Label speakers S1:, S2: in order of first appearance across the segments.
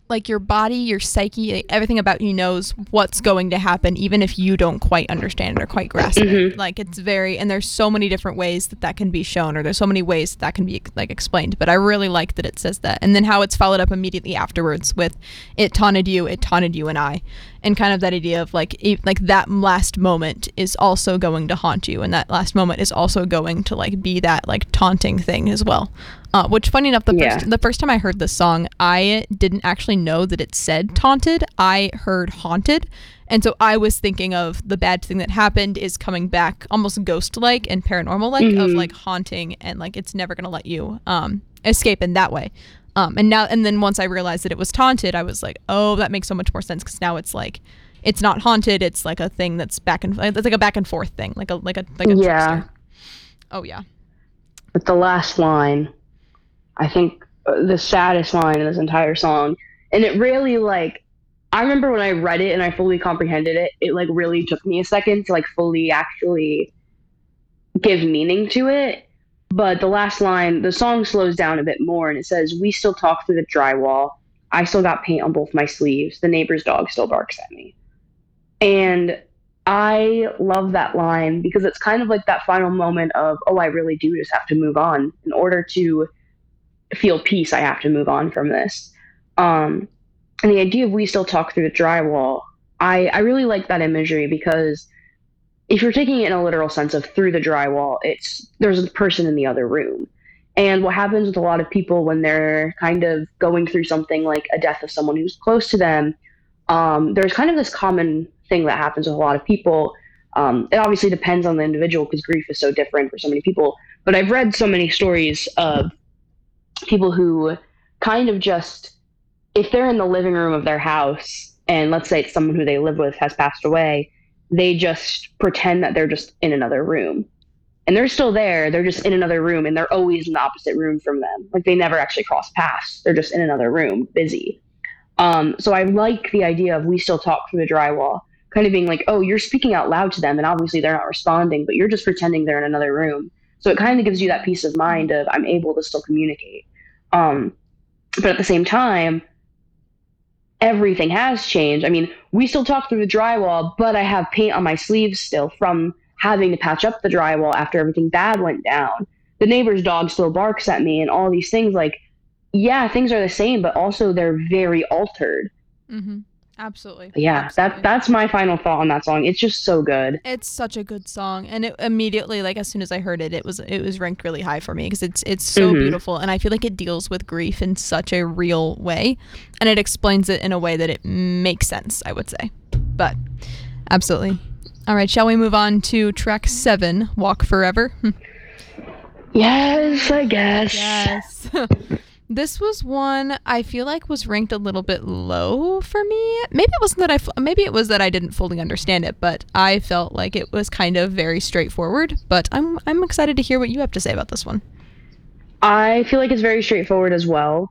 S1: like your body, your psyche, like, everything about you knows what's going to happen, even if you don't quite understand it or quite grasp it.
S2: Mm-hmm.
S1: Like it's very, and there's so many different ways that that can be shown, or there's so many ways that, that can be like explained. But I really like that it says that, and then how it's followed up immediately afterwards with it taunted you, and I, and kind of that idea of like like that last moment is also going to haunt you, and that last moment is also going to like be that like taunting thing as well. Which, funny enough,
S2: Yeah.
S1: the first time I heard this song, I didn't actually know that it said taunted. I heard haunted, and so I was thinking of the bad thing that happened is coming back, almost ghost-like and paranormal-like, of
S2: Mm-hmm.
S1: like haunting, and like it's never gonna let you escape in that way. And then once I realized that it was taunted, I was like, oh, that makes so much more sense, because now it's like it's not haunted. It's like a thing that's it's like a back and forth thing, like a
S2: Yeah.
S1: trickster. Oh yeah.
S2: But the last line, I think the saddest line in this entire song, and it really like, I remember when I read it and I fully comprehended it, it like really took me a second to like fully actually give meaning to it. But the last line, the song slows down a bit more and it says, "We still talk through the drywall. I still got paint on both my sleeves. The neighbor's dog still barks at me." And I love that line because it's kind of like that final moment of, oh, I really do just have to move on. In order to feel peace, I have to move on from this. Um, and the idea of "we still talk through the drywall," I really like that imagery because if you're taking it in a literal sense of through the drywall, it's there's a person in the other room. And what happens with a lot of people when they're kind of going through something like a death of someone who's close to them, there's kind of this common thing that happens with a lot of people. It obviously depends on the individual because grief is so different for so many people. But I've read so many stories of people who kind of just, if they're in the living room of their house and let's say it's someone who they live with has passed away, they just pretend that they're just in another room. And they're still there, they're just in another room and they're always in the opposite room from them. Like they never actually cross paths. They're just in another room, busy. So I like the idea of "we still talk through the drywall," kind of being like, oh, you're speaking out loud to them and obviously they're not responding, but you're just pretending they're in another room. So it kind of gives you that peace of mind of I'm able to still communicate. Um, but at the same time, everything has changed. I mean, we still talk through the drywall, but I have paint on my sleeves still from having to patch up the drywall after everything bad went down. The neighbor's dog still barks at me and all these things like, yeah, things are the same, but also they're very altered.
S1: Mm-hmm. Absolutely.
S2: But yeah,
S1: Absolutely.
S2: that's my final thought on that song. It's just so good.
S1: It's such a good song, and it immediately, like as soon as I heard it, it was ranked really high for me because it's so
S2: Hmm.
S1: beautiful, and I feel like it deals with grief in such a real way, and it explains it in a way that it makes sense, I would say. But absolutely. All right, shall we move on to track 7, "Walk Forever"?
S2: Yes, I guess.
S1: Yes. This was one I feel like was ranked a little bit low for me. Maybe it wasn't that maybe it was that I didn't fully understand it, but I felt like it was kind of very straightforward. But I'm excited to hear what you have to say about this one.
S2: I feel like it's very straightforward as well.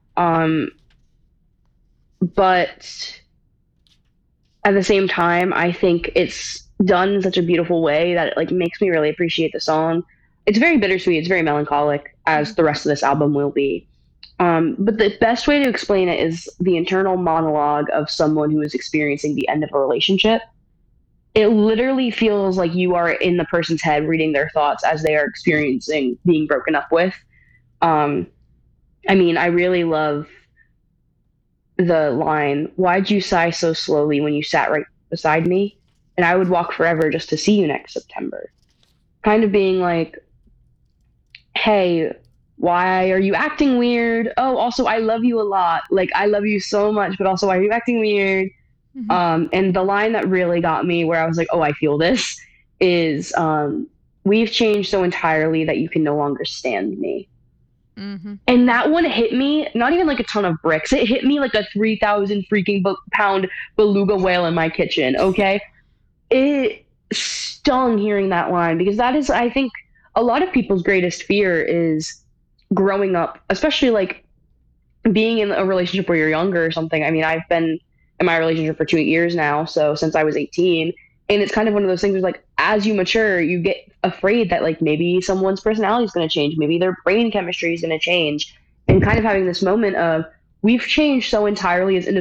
S2: But at the same time, I think it's done in such a beautiful way that it like makes me really appreciate the song. It's very bittersweet. It's very melancholic, as the rest of this album will be. But the best way to explain it is the internal monologue of someone who is experiencing the end of a relationship. It literally feels like you are in the person's head reading their thoughts as they are experiencing being broken up with. Um, I mean, I really love the line, "Why'd you sigh so slowly when you sat right beside me? And I would walk forever just to see you next September." Kind of being like, hey, why are you acting weird? Oh, also, I love you a lot. Like, I love you so much, but also, why are you acting weird?
S1: Mm-hmm.
S2: And the line that really got me where I was like, oh, I feel this is, "We've changed so entirely that you can no longer stand me."
S1: Mm-hmm.
S2: And that one hit me, not even like a ton of bricks. It hit me like a 3,000 freaking pound beluga whale in my kitchen, okay? It stung hearing that line because that is, I think, a lot of people's greatest fear is growing up, especially like being in a relationship where you're younger or something. I mean, I've been in my relationship for 2 years now, so since I was 18. And it's kind of one of those things where, like, as you mature, you get afraid that, like, maybe someone's personality is going to change, maybe their brain chemistry is going to change. And kind of having this moment of, we've changed so entirely as individuals